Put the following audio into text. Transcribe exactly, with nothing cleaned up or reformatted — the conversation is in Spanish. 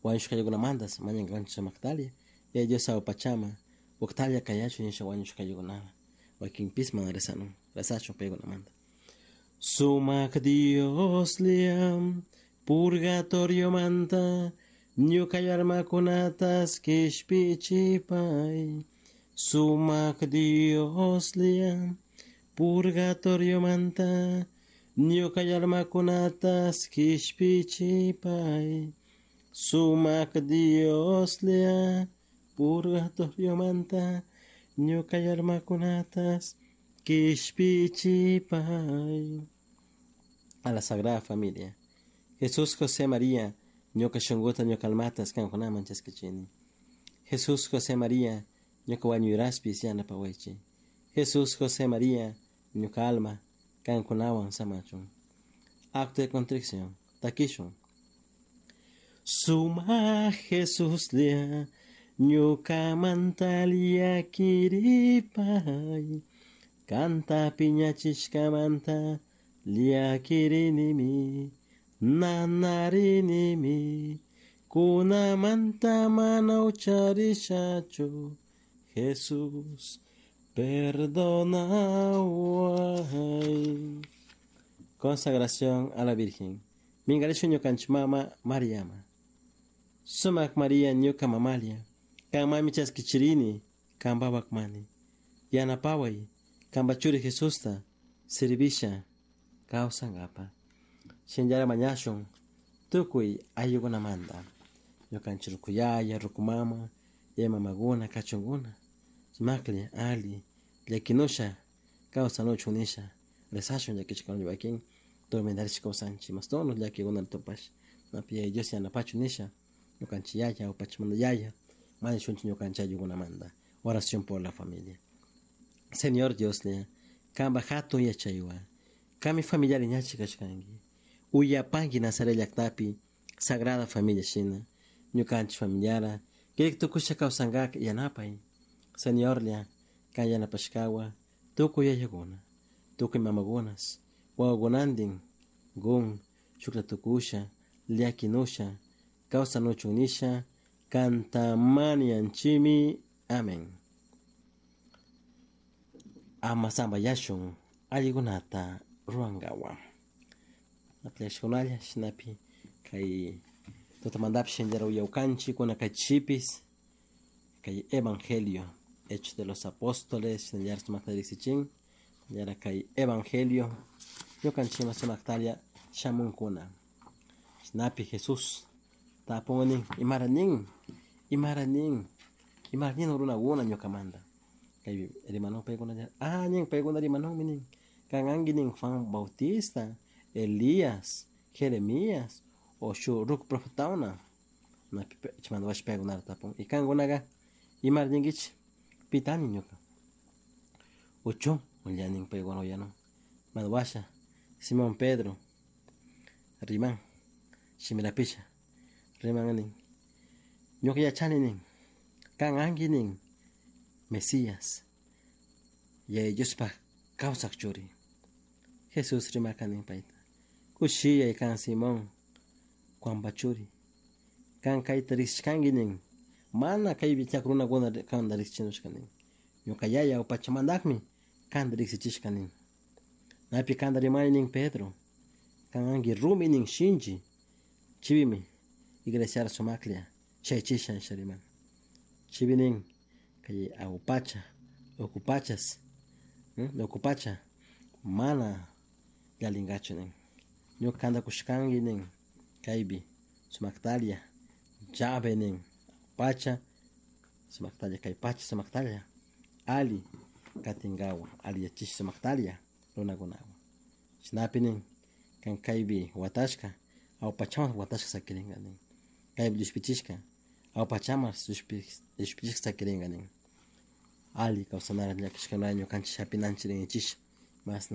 wañush kayukunamantas mañan kanchis sumaqtalia ya Dios pachama waktalia kayachu nisha wañush kayukunala wakinpis mana resanun resachun paykunamanta. Sumak Dios liam purgatorio manta ñuka yarmakunatas kishpichipay. Sumak Dios liam purgatorio manta ñuka yarmakunatas kishpichipay. Sumak Dios liam purgatorio manta ñuka yarmakunatas kishpichipay. A la Sagrada Familia. Jesús, José, María, ñuka shunguta ñuka almatas kankunaman chaskichini. Jesús, José, María, ñuka wañuraspis yanapawechi. Jesús, José, María, ñuka alma kankunawan samachun. Acto de contrición. Takishun. Suma Jesús lia ñuka mantalia kiripay. Canta piñachishkamanta liakirinimi nanarinimi kunamanta mana ucharishachu. Jesús perdona. Consagración a la Virgen. Mingarisho ñukanch mama Mariama. Sumak María ñuka mamalia. Kan mami chaskichirini kan babakmani. Yanapaway kambachuri Jesusta servisha kausangapa. Shenjara mañashon tukuy ayugunamanda. Ñukanchik rukuyaya rukumama yamamaguna kachunguna makli ali llakinosha kawsanuchunisha resashon llakichikon llakin tormendarish kawsanchi mastono llakiguna topash napia Dios yanapachunisha ñukanchik yaya upachmanda yaya mani shunchi ñukanchik ayugunamanda. Oración por la familia. Señor Dios le kamba hatu yachaywa kami familiar ñachi kashkangi uyapangi nasare llaktapi Sagrada Familia shina ñukanchik familiara kirek tukusha kawsangaka yanapay. Señor le kan yanapashkawa tukuy yayaguna tukuy mamagunas wawagunandin gun shukla tukusha llakinusha kawsanuchunisha kantamanianchimi. Amén. Amasamba yashun alligunata ruangawa. Atleshkunalla shinapi kay tutamandapi shenjara uyawkanchi kuna kay chipis kay Evangelio Hechos de los Apóstoles shenjara sumaktarixichin yara kay Evangelio yukanchima sumaktalia shamunkuna shinapi Jesús tapunganin imaranin imaranin imaranin runaguna ñukamanda. Kay hermano peguna ah ning peguna hermano mining kangangi ning Juan Bautista, Elías, Jeremías o shuruk profetauna na chmando wash peguna tapon ikangunaga imar ningich pitani ñuka ocho ullaning peguna yano madwasha Simón Pedro riman shimirapisha riman ning ñuka yachani ning kangangi ning Mesías ya ellos pa causa churi. Jesús rimacanin paita kushia kan Simón Juan bachuri kan kai taris kanginin mana kai bichakruna gona kan daris chinushkanin ñuka yaya upachamandakmi kan daris chishkanin napi kan darimaining Pedro kan angi ruminin shinji chivimi iglesia sumaklia chaychishan shariman chivinin kay aupacha ocupachas ¿eh? Ocupacha mana yalingachunen ñuka kanda kushkangi nin kaybi sumaktalia llave pacha sumaktalia kay pacha sumaktalia ali katingawa ali yachish sumaktalia runagunawa shinapi nin kan kaybi watashka aw pachamas watashka sakiringa nin kaybi llushpichishka aw pachamas llushpichishka sakiringa nin ali kawsanara llakishkanaño kanchis hapinanchirin ichish mas